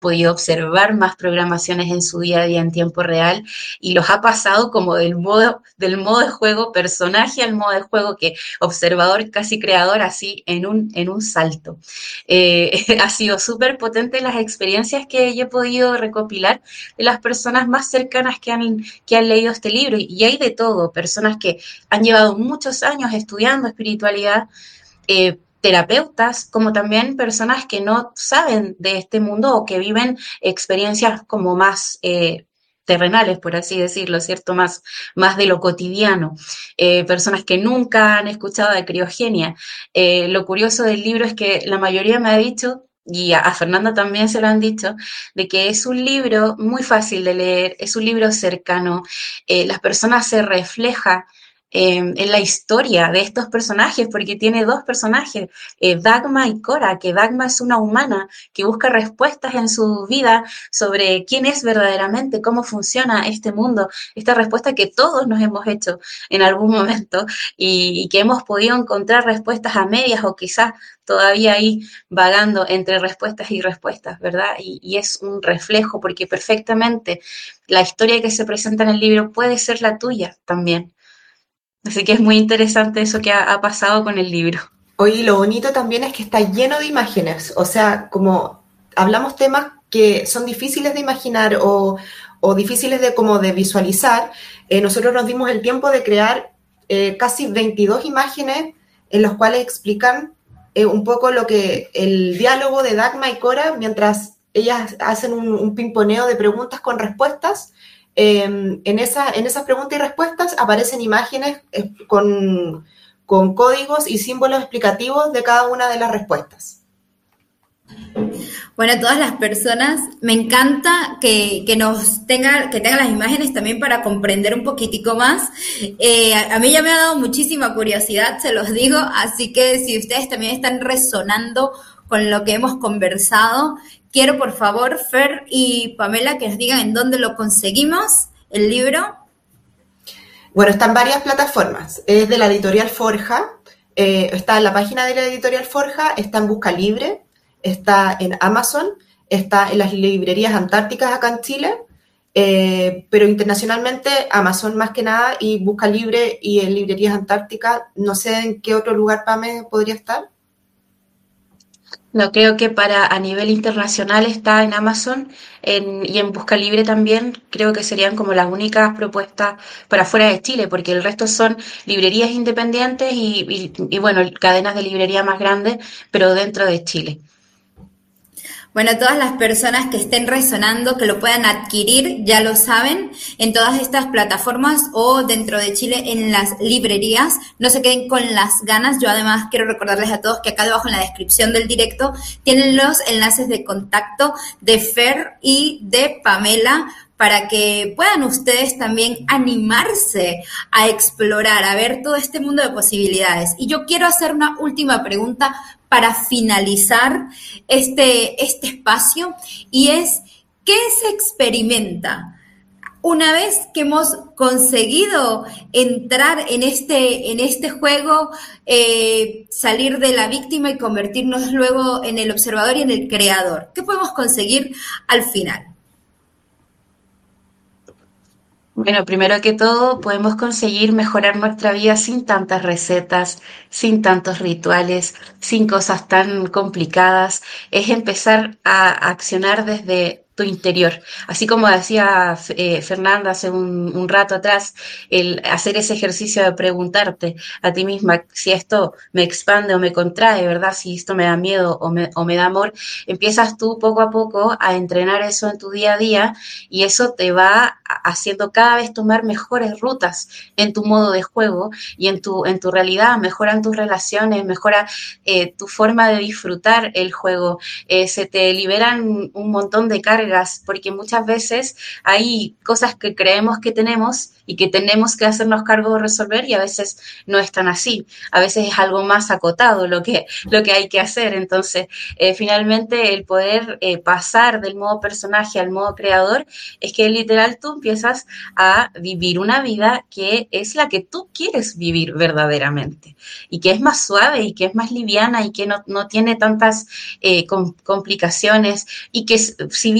podido observar más programaciones en su día a día en tiempo real y los ha pasado como del modo de juego personaje al modo de juego que observador, casi creador, así en un salto. Ha sido súper potente las experiencias que yo he podido recopilar de las personas más cercanas que han leído este libro y hay de todo, personas que han llevado muchos años estudiando espiritualidad, terapeutas, como también personas que no saben de este mundo o que viven experiencias como más terrenales, por así decirlo, ¿cierto? Más de lo cotidiano. Personas que nunca han escuchado de criogenia. Lo curioso del libro es que la mayoría me ha dicho, y a Fernanda también se lo han dicho, de que es un libro muy fácil de leer, es un libro cercano, las personas se reflejan en la historia de estos personajes, porque tiene dos personajes, Dagma y Cora, que Dagma es una humana que busca respuestas en su vida sobre quién es verdaderamente, cómo funciona este mundo, esta respuesta que todos nos hemos hecho en algún momento y que hemos podido encontrar respuestas a medias o quizás todavía ahí vagando entre respuestas y respuestas, ¿verdad? Y es un reflejo porque perfectamente la historia que se presenta en el libro puede ser la tuya también. Así que es muy interesante eso que ha pasado con el libro. Oye, lo bonito también es que está lleno de imágenes, o sea, como hablamos temas que son difíciles de imaginar o difíciles de, como de visualizar, nosotros nos dimos el tiempo de crear casi 22 imágenes en las cuales explican un poco lo que el diálogo de Dagma y Cora mientras ellas hacen un pimponeo de preguntas con respuestas. En esas preguntas y respuestas aparecen imágenes con códigos y símbolos explicativos de cada una de las respuestas. Bueno, todas las personas, me encanta que tengan las imágenes también para comprender un poquitico más. A mí ya me ha dado muchísima curiosidad, se los digo, así que si ustedes también están resonando con lo que hemos conversado, quiero por favor, Fer y Pamela, que nos digan en dónde lo conseguimos, el libro. Bueno, está en varias plataformas. Es de la editorial Forja, está en la página de la editorial Forja, está en Busca Libre, está en Amazon, está en las librerías antárticas acá en Chile, pero internacionalmente Amazon más que nada y Busca Libre y en librerías antárticas. No sé en qué otro lugar, Pame, podría estar. No, creo que a nivel internacional está en Amazon y en Busca Libre también creo que serían como las únicas propuestas para fuera de Chile, porque el resto son librerías independientes y bueno, cadenas de librería más grandes, pero dentro de Chile. Bueno, todas las personas que estén resonando, que lo puedan adquirir, ya lo saben, en todas estas plataformas o dentro de Chile en las librerías. No se queden con las ganas. Yo además quiero recordarles a todos que acá debajo en la descripción del directo tienen los enlaces de contacto de Fer y de Pamela para que puedan ustedes también animarse a explorar, a ver todo este mundo de posibilidades. Y yo quiero hacer una última pregunta para finalizar este espacio, y es, ¿qué se experimenta una vez que hemos conseguido entrar en este juego, salir de la víctima y convertirnos luego en el observador y en el creador? ¿Qué podemos conseguir al final? Bueno, primero que todo, podemos conseguir mejorar nuestra vida sin tantas recetas, sin tantos rituales, sin cosas tan complicadas. Es empezar a accionar desde tu interior. Así como decía Fernanda hace un rato atrás, el hacer ese ejercicio de preguntarte a ti misma si esto me expande o me contrae, ¿verdad? Si esto me da miedo o me da amor. Empiezas tú poco a poco a entrenar eso en tu día a día y eso te va haciendo cada vez tomar mejores rutas en tu modo de juego y en tu realidad, mejoran tus relaciones, mejora tu forma de disfrutar el juego, se te liberan un montón de cargas cargas, porque muchas veces hay cosas que creemos que tenemos y que tenemos que hacernos cargo de resolver y a veces no es tan así, a veces es algo más acotado lo que hay que hacer. Entonces, finalmente el poder pasar del modo personaje al modo creador es que literal tú empiezas a vivir una vida que es la que tú quieres vivir verdaderamente y que es más suave y que es más liviana y que no tiene tantas complicaciones y que si